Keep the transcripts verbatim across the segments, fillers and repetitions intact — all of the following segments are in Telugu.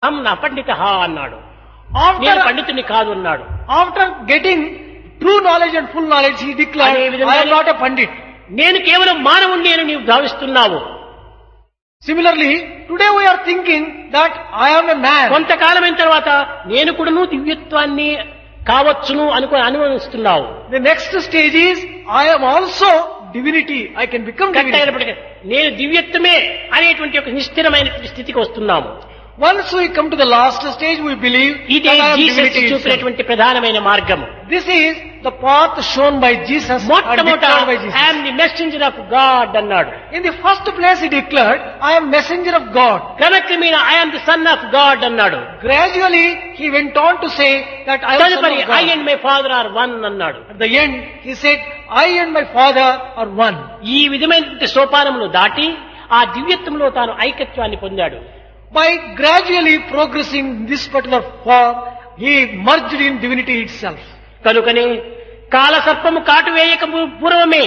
అహం నా పండితః అన్నాడు. నేను After, పండితుని కాదు అన్నాడు. after getting true knowledge and full knowledge, he declared, అదే విధంగా I am not a Pandit. నేను కేవలం మానవుణ్ణి అని నీవు భావిస్తున్నావు. Similarly, today we are thinking that I am a man. కొంతకాలమైన తర్వాత నేను కూడాను దివ్యత్వాన్ని కావచ్చును అనుకో అనుభవిస్తున్నావు. The next stage is, I am also divinity. I can become divinity. కట్టయినప్పటికీ నేను దివ్యత్వమే అనేటువంటి ఒక నిశ్చలమైన స్థితికి వస్తున్నాము. Once we come to the last stage, we believe ఇదే that I am Jesus divinity itself. చూపినటువంటి ప్రధానమైన మార్గము. This is the path shown by Jesus and మొట్టమొదట declared by Jesus. I'm the messenger of God అన్నాడు. In the first place, he declared, I am messenger of God. క్రమక్రమేణా I'm the son of God అన్నాడు. Gradually, he went on to say that I am son తదుపరి of God. I and my father are one అన్నాడు. At the end, he said, I and my father are one. ఈ విధమైనటువంటి సోపానములు దాటి ఆ దివ్యత్వంలో తాను ఐకత్వాన్ని పొందాడు. By gradually progressing this particular form, he merged in divinity itself. కనుకనే కాలసర్పము కాటు వేయక పూర్వమే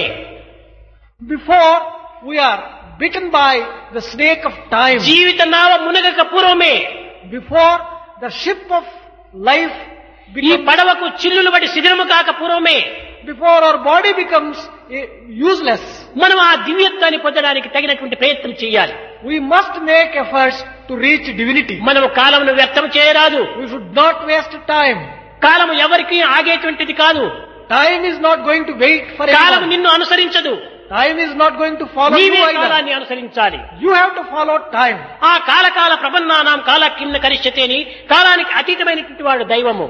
Before we are bitten by the snake of time, జీవిత నావ మునగక పూర్వమే before the ship of life ఈ becomes, పడవకు చిల్లులు పడి శిథిలము కాక పూర్వమే before our body becomes eh, useless, మనం ఆ దివ్యత్వాన్ని పొందడానికి తగినటువంటి ప్రయత్నం చేయాలి. we must make efforts to reach divinity. మనము కాలమును వ్యర్థం చేయరాదు. We should not waste time. కాలము ఎవరికి ఆగేటువంటిది కాదు. Time is not going to wait for కాలము anyone. నిన్ను అనుసరించదు. Time is not going to follow you నీవే either. కాలాన్ని అనుసరించాలి. You have to follow time. ఆ కాలకాల ప్రపన్నానాం కాల కిమ్న కరిష్యతే అని కాలానికి అతీతమైనటువంటి వాడు దైవము.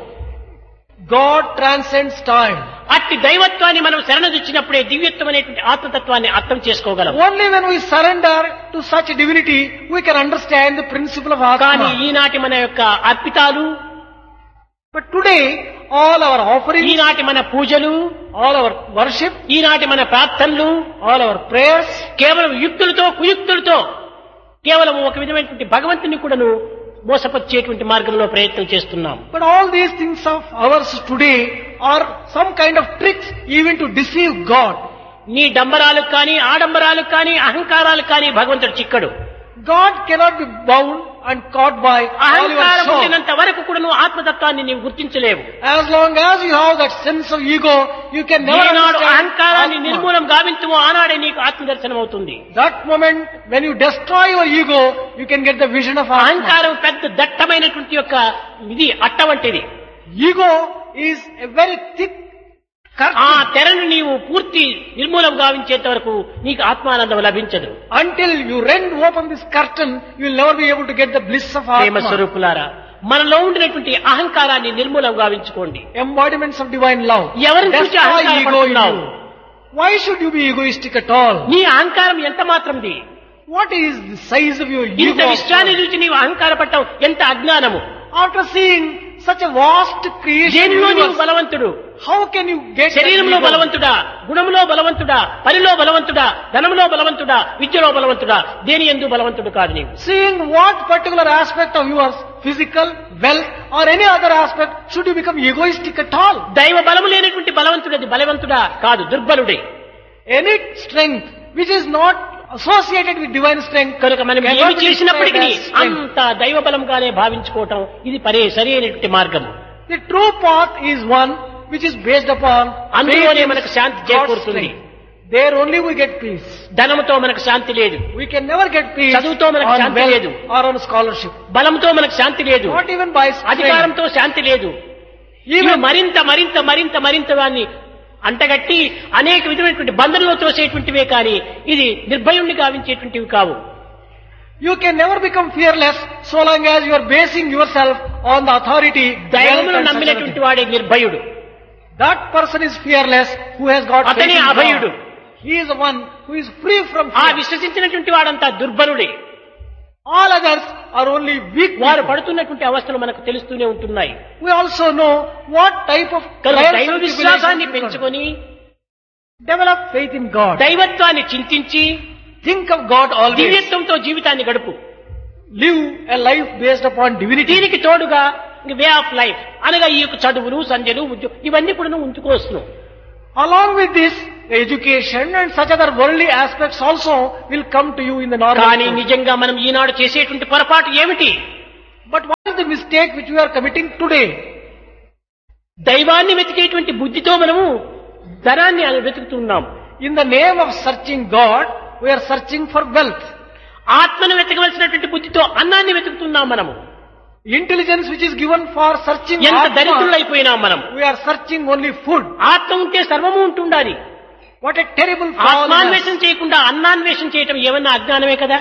God transcends time. అట్టి దైవత్వాన్ని మనం శరణుదిచ్చినప్పుడే దివ్యత్వం అనేటువంటి ఆత్మతత్వాన్ని అర్థం చేసుకోగలం. Only when we surrender to such divinity, we can understand the principle of కానీ Atma. ఈనాటి మన యొక్క అర్పితాలు, But today, all our offerings, ఈనాటి మన పూజలు, all our worship, ఈనాటి మన ప్రార్థనలు all our prayers, కేవలం యుక్తులతో కుయుక్తులతో కేవలం ఒక విధమైనటువంటి భగవంతుని కూడాను మోసపరిచేటువంటి మార్గంలో ప్రయత్నం చేస్తున్నాం. but all these things of ours today are some kind of tricks even to deceive God. నీ డంబరాలకు కానీ ఆడంబరాలకు కానీ అహంకారాలకు కానీ భగవంతుడు చిక్కడు. God cannot be bound and caught by all your అహంకారం show. ఉండినంత వరకు కూడా నువ్వు ఆత్మతత్వాన్ని నీవు గుర్తించలేవు. As long as you have that sense of ego, you can never ఏనాడు understand అహంకారాన్ని Atma. నిర్మూలం గావించుమో ఆనాడే నీకు ఆత్మదర్శనం అవుతుంది. That moment, when you destroy your ego, you can get the vision of Atma. అహంకారం పెద్ద దట్టమైనటువంటి యొక్క ఇది అట్ట వంటిది. Ego is a very thick curtain. ఆ తెరను నీవు పూర్తి నిర్మూలం గావించేంత వరకు నీకు ఆత్మానందం లభించదు. Until you rend open this curtain, you will never be able to get the bliss of Prema Atma. స్వరూపులారా, మనలో ఉండినటువంటి అహంకారాన్ని నిర్మూలం గావించుకోండి. Embodiments of divine love. ఎవరిని చూసి Destroy ego in అహంకారపడుతున్నావు? you. Why should you be egoistic at all? నీ అహంకారం ఎంత మాత్రంది? What is the size of your ఇంత ego? విశ్వాన్ని చూసి నీవు అహంకారపడటం ఎంత అజ్ఞానము. After seeing such a vast creation దేనిలో నీవు universe, బలవంతుడు? how can you get that శరీరంలో ego? బలవంతుడా, గుణంలో బలవంతుడా, పనిలో బలవంతుడా, ధనంలో బలవంతుడా, విద్యలో బలవంతుడా, దేని యందు బలవంతుడు కాదు నీవు. Seeing what particular aspect of yours, physical, wealth, or any other aspect, should you become egoistic at all? దైవ బలము లేనటువంటి బలవంతుడది బలవంతుడా కాదు, దుర్బలుడే. Any strength which is not associated with divine strength కనుక మనం cannot ఏమి be చేసినప్పటికీ described as strength. అంత దైవ బలంగానే భావించుకోవటం ఇది పరే సరి అయినటువంటి మార్గము. The true path is one which is based upon అందులోనే faith in మనకు శాంతి God's చేకూరుతుంది. strength. There only we get peace. ధనముతో మనకు శాంతి లేదు, We can never get peace చదువుతో మనకు on శాంతి లేదు. wealth or on scholarship. బలంతో మనకు శాంతి లేదు, Not even by strength. అధికారంతో శాంతి లేదు. ఇవి Even మరింత మరింత మరింత మరింత దాన్ని అంటగట్టి అనేక విధమైనటువంటి బంధంలో తోసేటువంటివే కానీ ఇది నిర్భయుణ్ణి గావించేటువంటివి కావు. you can never become fearless so long as you are basing yourself on the authority. దైవమును wealth and నమ్మినటువంటి such other వాడే నిర్భయుడు. things. That person is fearless who has got faith అతనే in అభయుడు. God. He is the one who is free from ఆ fear. విశ్వసించినటువంటి వాడంతా దుర్బలుడే. All others are only weak వారు people. పడుతున్నటువంటి అవస్థలు మనకు తెలుస్తూనే ఉంటున్నాయి. We also know what type of కనుక trials దైవ and విశ్వాసాన్ని tribulations we పెంచుకొని got. Develop faith in God. దైవత్వాన్ని చింతించి Think of God always. దివ్యత్వంతో జీవితాన్ని గడుపు. Live a life based upon divinity. దీనికి తోడుగా వే ఆఫ్ లైఫ్ అనగా ఈ యొక్క చదువులు సంధ్యలు ఉద్యోగం ఇవన్నీ కూడా ఉంచుకోవచ్చు. Along with this, the education and such other worldly aspects also will come to you in the normal కానీ course. నిజంగా మనం ఈనాడు చేసేటువంటి పొరపాటు ఏమిటి? But the mistake which we are committing today. దైవాన్ని వెతికేటువంటి బుద్ధితో మనము ధనాన్ని వెతుకుతున్నాం. In the name of searching God, we are searching for wealth. ఆత్మను వెతకవలసినటువంటి బుద్ధితో అన్నాన్ని వెతుకుతున్నాం మనము. Intelligence which is given for searching ఎంత Atma, దరిద్రులైపోయినాం మనం. we are searching only food. ఆత్మ ఉంటే సర్వము ఉంటుండాలి. What a terrible fall. in us. ఆత్మాన్వేషణ చేయకుండా అన్నాన్వేషణ చేయటం ఏమన్నా అజ్ఞానమే కదా.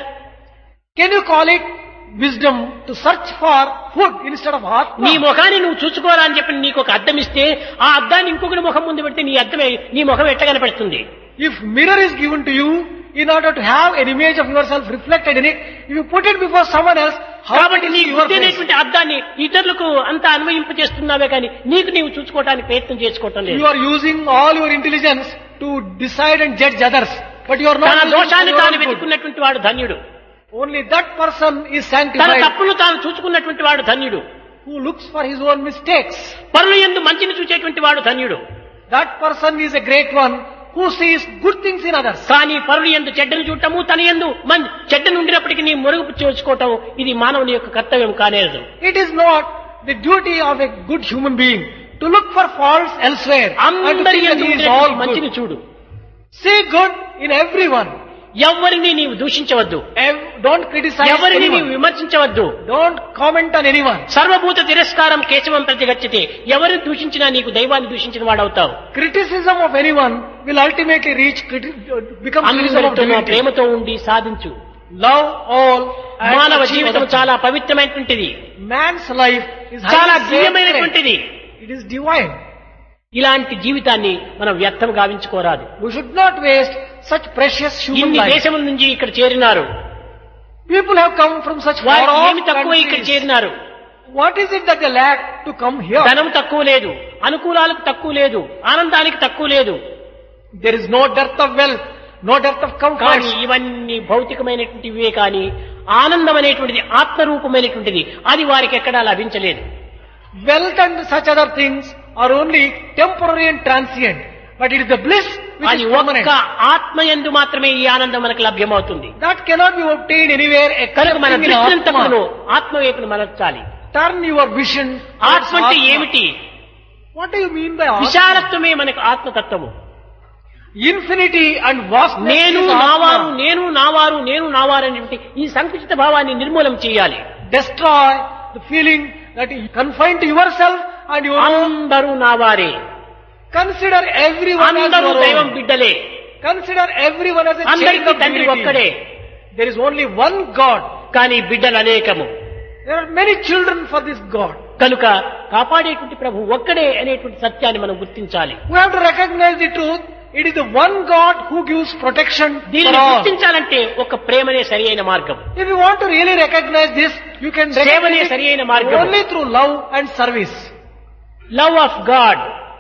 Can you call it wisdom to search for food instead of నీ Atma? ముఖాన్ని నువ్వు చూసుకోవాలా అని చెప్పి నీకు ఒక అద్దం ఇస్తే ఆ అద్దాన్ని ఇంకొకటి ముఖం ముందు పెడితే నీ అద్దమే నీ ముఖం ఎట్ట కనపడుతుంది? If mirror is given to you in order to have an image of yourself reflected in it, if you put it before someone else, how కాబట్టి can నీ you see your బుద్ధి face? అనేటువంటి అద్దాన్ని ఇతరులకు అంతా అన్వయింప చేస్తున్నావే కానీ నీకు నీవు చూసుకోవడానికి ప్రయత్నం చేసుకోవటం లేదు. You are using all your intelligence to decide and judge others, but you are not తన using దోషాన్ని for your తాను own good. వెతుకున్నటువంటి వాడు ధన్యుడు. Only that person is తన sanctified తప్పును తాను చూసుకున్నటువంటి వాడు ధన్యుడు. who looks for his own mistakes. పరుల యందు మంచిని చూచేటువంటి వాడు ధన్యుడు. That person is a great one who sees good things in others. కానీ పరుల యందు చెడ్డను చూడటము, తన యందు మన చెడ్డను ఉండినప్పటికీ నీ మురుగుపు చేసుకోవటం ఇది మానవుని యొక్క కర్తవ్యం కానేరదు. It is not the duty of a good human being to look for faults elsewhere and to అందరి think that యందు he is ఉండేటువంటి all మంచిని good. చూడు. See good in everyone. ఎవరిని నీవు దూషించవద్దు, Ev- Don't criticize ఎవరిని నీవు anyone. విమర్శించవద్దు. Don't comment on anyone. సర్వభూత తిరస్కారం కేశవం ప్రతిగచ్చతే. ఎవరిని దూషించినా నీకు దైవాన్ని దూషించిన వాడవుతావు. Criticism of anyone will ultimately reach criti- become criticism of అందరితో నా divinity. ప్రేమతో ఉండి సాధించు. Love all and మానవ achieve జీవితం other. చాలా పవిత్రమైనటువంటిది, Man's life is చాలా highly sacred. దివ్యమైనటువంటిది. It is divine. ఇలాంటి జీవితాన్ని మనం వ్యర్థం గావించుకోరాదు. We should not waste such precious human ఇన్ని life. దేశముల నుంచి ఇక్కడ చేరినారు, People have come from such far వారికి off ఏమి తక్కువ ఇక్కడ countries. చేరినారు? What is it that they lack to come here? ధనం తక్కువ లేదు, అనుకూలాలకు తక్కువ లేదు, ఆనందానికి తక్కువ లేదు. There is no dearth of wealth, no dearth of comfort. కానీ ఇవన్నీ భౌతికమైనటువంటివే కానీ ఆనందం అనేటువంటిది ఆత్మరూపమైనటువంటిది, అది వారికి ఎక్కడా లభించలేదు. Wealth and such other things are only temporary and transient. But it is the bliss which అది is permanent. ఒక్క ఆత్మయందు మాత్రమే ఈ ఆనందం మనకు లభ్యమవుతుంది. That cannot be obtained anywhere కనుక except మన in దృష్టింతకును Atma. ఆత్మ వైపును మలచాలి. Turn your vision towards ఆత్మ అంటే Atma. ఏమిటి? What do you mean by Atma? విశాలత్వమే మనకు ఆత్మతత్వము. Infinity and vastness నేను is నావారు, Atma. నేను నావారు, నేను నావారు అనేటువంటి ఈ సంకుచిత భావాన్ని నిర్మూలన చేయాలి. Destroy the feeling that you confined to yourself and your own. అందరూ నావారే, Consider everyone as అందరూ your దైవం own. బిడ్డలే, Consider everyone as a child అందరికీ of తండ్రి ఒక్కడే. divinity. There is only one God. కానీ బిడ్డలు అనేకము. There are many children for this God. కనుక కాపాడేటువంటి ప్రభు ఒక్కడే అనేటువంటి సత్యాన్ని మనం గుర్తించాలి. We have to recognize the truth. It is the one God who gives protection for దీనిని all. గుర్తించాలంటే ఒక ప్రేమనే సరి అయిన మార్గం, If you want to really recognize this, you can సేవనే recognize సరి అయిన it మార్గం. only through love and service. Love of God,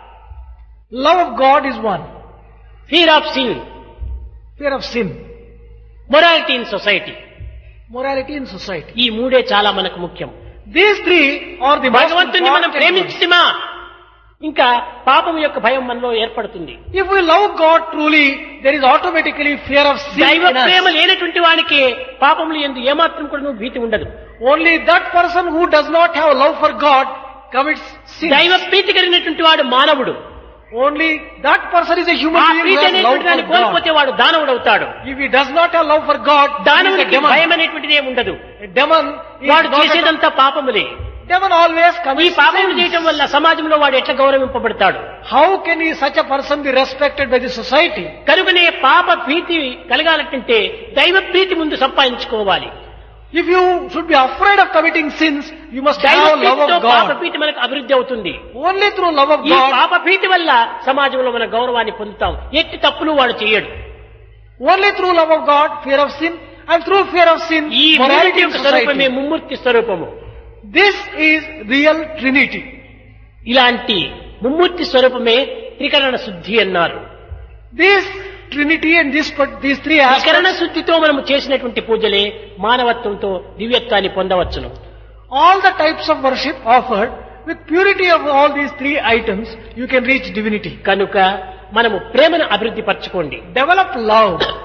Love of God is one. Fear of sin, Fear of sin. Morality in society. Morality in society. ఈ మూడే చాలా మనకు ముఖ్యం. These three are the most భగవంతుని మనం important ones. ప్రేమించిమా ఇంకా పాపం యొక్క భయం మనలో ఏర్పడుతుంది. If we love God truly, there is automatically fear of sin దైవ in us. ప్రేమ లేనటువంటి వానికి పాపములు ఎందు ఏమాత్రం కూడా భీతి ఉండదు. Only that person who does not have love for God commits sin. దైవ ప్రీతి కలిగినటువంటి వాడు మానవుడు. Only that person is a human ఆ being who Preethi has love అనేటువంటి దాన్ని for God. కోల్పోతే వాడు దానవుడు అవుతాడు. If he does not have love for God, he is a దానవునికి demon. భయం అనేటువంటిది ఏమి ఉండదు. A demon is వాడు not a చేసేదంతా పాపములే. demon always ఈ commits పాపములు sins. చేయటం వల్ల సమాజంలో వాడు ఎట్లా గౌరవింపబడతాడు? How can he, such a person be respected by the society? కనుకనే పాప భీతి కలగాలంటే దైవ ప్రీతి ముందు సంపాదించుకోవాలి. If you should be afraid of committing sins, you must దైవ have love ప్రీతితో of పాప God. భీతి మనకు అభివృద్ధి అవుతుంది. Only through love of ఈ God, పాప భీతి వల్ల సమాజంలో మన గౌరవాన్ని పొందుతాం. ఎట్టి తప్పులు వాడు చేయడు. only through love of God, fear of sin, and through fear of sin, ఈ మూర్తి morality in యొక్క స్వరూపమే society. ముమ్మూర్తి స్వరూపము. This is real Trinity. ఇలాంటి ముమ్మూర్తి స్వరూపమే త్రికరణ శుద్ధి అన్నారు. This Trinity and this, these three త్రికరణ aspects, శుద్ధితో మనము చేసినటువంటి పూజలే మానవత్వంతో దివ్యత్వాన్ని పొందవచ్చును. all the types of worship offered, with purity of all these three items, you can reach divinity. కనుక మనము ప్రేమను అభివృద్ధి పరచుకోండి. Develop love.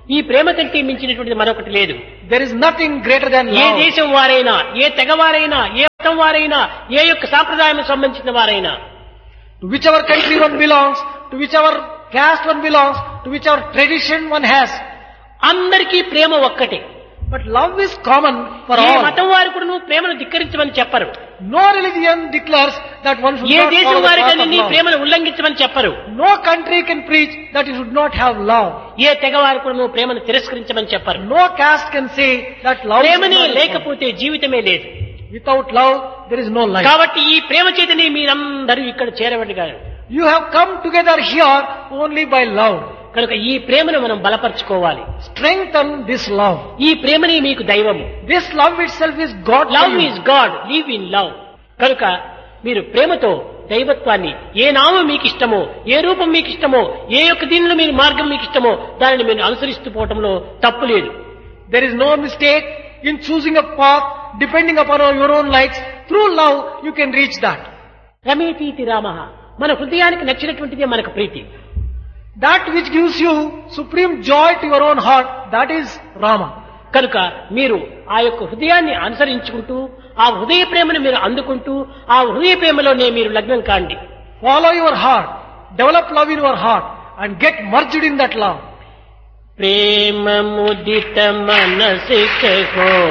ఈ ప్రేమ కంటే మించినటువంటిది మరొకటి లేదు. There is nothing greater than A love. దేశం వారైనా, ఏ తెగవారైనా, ఏ మతం వారైనా, ఏ యొక్క సాంప్రదాయం సంబంధించిన వారైనా, To whichever country one belongs, to whichever caste one belongs, to whichever tradition one has. అందరికీ ప్రేమ ఒక్కటే. But love is common for A all. మతం వారు కూడా నువ్వు ప్రేమను ధిక్కరించమని చెప్పరు. No religion declares that one should A not దేశం follow the వారి path కానీ of నీ love. ప్రేమను ఉల్లంఘించమని చెప్పరు. No country can preach that you should not have love. ఏ తెగవారు కూడా నువ్వు ప్రేమను తిరస్కరించమని చెప్పరు. No caste can say that love is ప్రేమనే not. లేకపోతే జీవితమే లేదు. Without love, there is no life. కాబట్టి ఈ ప్రేమ చేతనే మీరందరూ ఇక్కడ చేరబడిగారు. You have come together here only by love. కనుక ఈ ప్రేమను మనం బలపరచుకోవాలి. Strengthen this love. ఈ ప్రేమనే మీకు దైవము. This love itself is God for love you. Is God, live in love. కనుక మీరు ప్రేమతో దైవత్వాన్ని ఏ నామం మీకు ఇష్టమో, ఏ రూపం మీకు ఇష్టమో, ఏ యొక్క దీనిలో మీరు మార్గం మీకు ఇష్టమో దానిని మీరు అనుసరిస్తూ పోవటంలో తప్పు లేదు. There is no mistake in choosing a path depending upon your own likes. Through love, you can reach that. రమేతీతి రామః. మన హృదయానికి నచ్చినటువంటిదే మనకు ప్రీతి. That which gives you supreme joy to your own heart, that is Rama. కనుక మీరు ఆ యొక్క హృదయాన్ని అనుసరించుకుంటూ ఆ హృదయ ప్రేమను మీరు అందుకుంటూ ఆ హృదయ ప్రేమలోనే మీరు లగ్నం కాండి. Follow your heart, develop love in your heart and get merged in that love. ప్రేమ ముదిత మనసిక హో